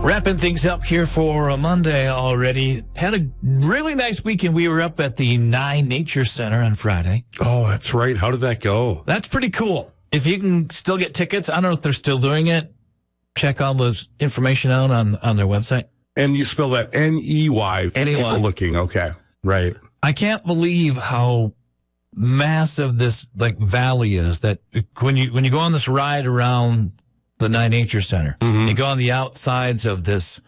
Wrapping things up here for a Monday already. Had a really nice weekend. We were up at the Nye Nature Center on Friday. Oh, that's right. How did that go? That's pretty cool. If you can still get tickets, I don't know if they're still doing it. Check all those information out on their website. And you spell that N-E-Y. N-E-Y. Looking. Okay. Right. I can't believe how massive this valley is, that when you go on this ride around the Nye Nature Center, you go on the outsides of this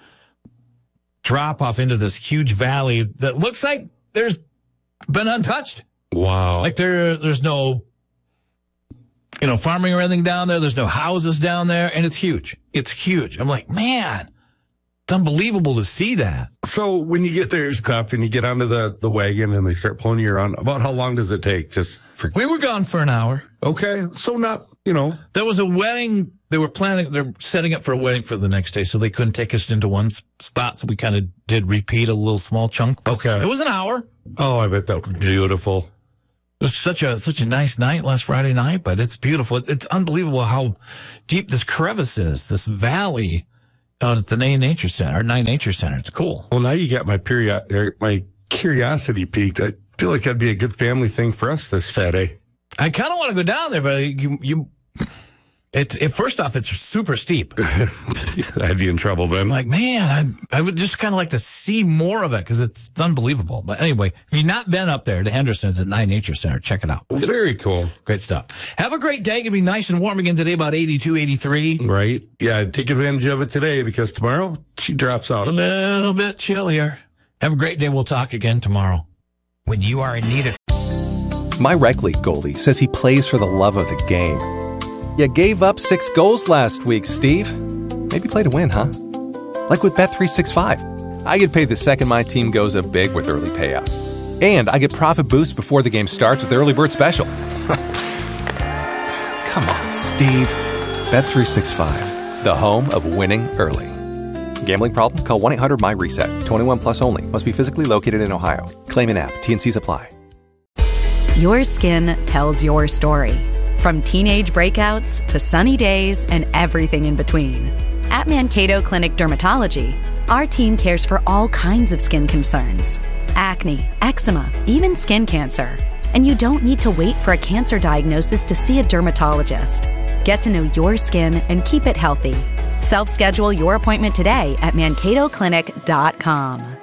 drop off into this huge valley that looks like there's been untouched. Wow. Like there's no, farming or anything down there. There's no houses down there, and it's huge. It's huge. I'm like, man, it's unbelievable to see that. So when you get there, Scott, and you get onto the wagon and they start pulling you around, about how long does it take? We were gone for an hour. Okay. So not, There was a wedding. They're setting up for a wedding for the next day, so they couldn't take us into one spot, so we kind of did repeat a little small chunk. Okay. It was an hour. Oh, I bet that was beautiful. It was such a nice night last Friday night, but it's beautiful. It's unbelievable how deep this crevice is, this valley out at the Nye Nature Center. It's cool. Well, now you got my curiosity piqued. I feel like that'd be a good family thing for us this Friday. I kind of want to go down there, but first off, it's super steep. I'd be in trouble then. I'm like, man, I would just kind of like to see more of it because it's unbelievable. But anyway, if you've not been up there to Henderson at Nye Nature Center, check it out. Very cool. Great stuff. Have a great day. It's going to be nice and warm again today, about 82, 83. Right. Yeah, take advantage of it today because tomorrow she drops out. A little bit chillier. Have a great day. We'll talk again tomorrow. When you are in need of... My rec league goalie says he plays for the love of the game. You gave up 6 goals last week, Steve. Maybe play to win, huh? Like with Bet365. I get paid the second my team goes up big with early payout. And I get profit boost before the game starts with the early bird special. Come on, Steve. Bet365, the home of winning early. Gambling problem? Call 1-800-MY-RESET. 21 plus only. Must be physically located in Ohio. Claim in app. T&Cs apply. Your skin tells your story. From teenage breakouts to sunny days and everything in between. At Mankato Clinic Dermatology, our team cares for all kinds of skin concerns. Acne, eczema, even skin cancer. And you don't need to wait for a cancer diagnosis to see a dermatologist. Get to know your skin and keep it healthy. Self-schedule your appointment today at mankatoclinic.com.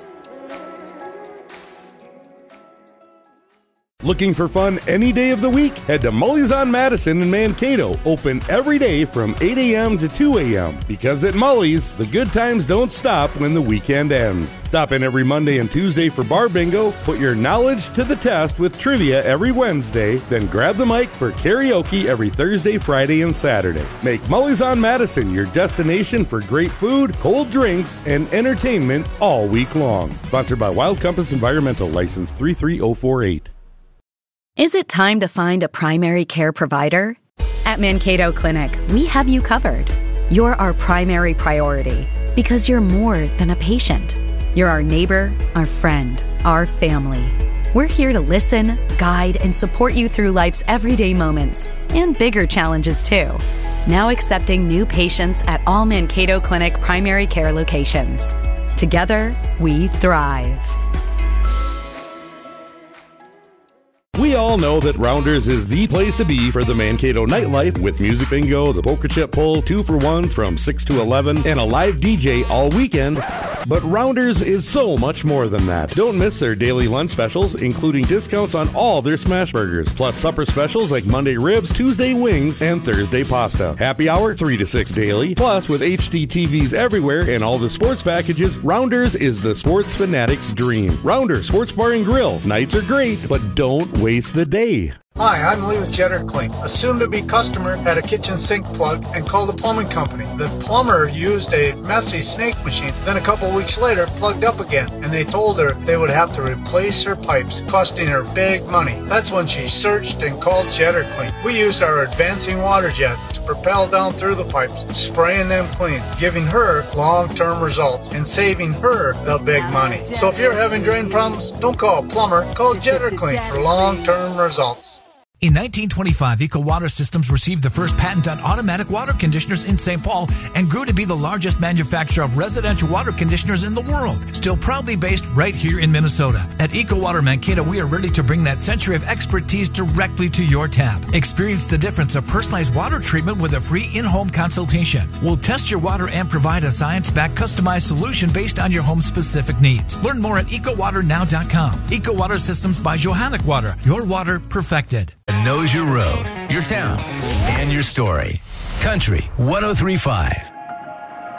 Looking for fun any day of the week? Head to Mully's on Madison in Mankato. Open every day from 8 a.m. to 2 a.m. Because at Mully's, the good times don't stop when the weekend ends. Stop in every Monday and Tuesday for bar bingo. Put your knowledge to the test with trivia every Wednesday. Then grab the mic for karaoke every Thursday, Friday, and Saturday. Make Mully's on Madison your destination for great food, cold drinks, and entertainment all week long. Sponsored by Wild Compass Environmental, License 33048. Is it time to find a primary care provider? At Mankato Clinic, we have you covered. You're our primary priority because you're more than a patient. You're our neighbor, our friend, our family. We're here to listen, guide, and support you through life's everyday moments and bigger challenges too. Now accepting new patients at all Mankato Clinic primary care locations. Together, we thrive. We all know that Rounders is the place to be for the Mankato nightlife with music bingo, the poker chip pull, 2-for-1s from 6 to 11, and a live DJ all weekend. But Rounders is so much more than that. Don't miss their daily lunch specials, including discounts on all their smash burgers, plus supper specials like Monday ribs, Tuesday wings, and Thursday pasta. Happy hour 3 to 6 daily. Plus, with HD TVs everywhere and all the sports packages, Rounders is the sports fanatic's dream. Rounders Sports Bar and Grill. Nights are great, but don't waste the day. Hi, I'm Lee with Jetter Clean. A soon-to-be customer had a kitchen sink plug and called the plumbing company. The plumber used a messy snake machine, then a couple weeks later plugged up again, and they told her they would have to replace her pipes, costing her big money. That's when she searched and called Jetter Clean. We use our advancing water jets to propel down through the pipes, spraying them clean, giving her long-term results and saving her the big money. So if you're having drain problems, don't call a plumber, call Jetter Clean for long-term results. In 1925, Eco Water Systems received the first patent on automatic water conditioners in St. Paul and grew to be the largest manufacturer of residential water conditioners in the world. Still proudly based right here in Minnesota. At Eco Water Mankato, we are ready to bring that century of expertise directly to your tap. Experience the difference of personalized water treatment with a free in-home consultation. We'll test your water and provide a science-backed customized solution based on your home's specific needs. Learn more at EcoWaterNow.com. Eco Water Systems by Johannich Water. Your water perfected. Knows your road, your town, and your story. Country 103.5.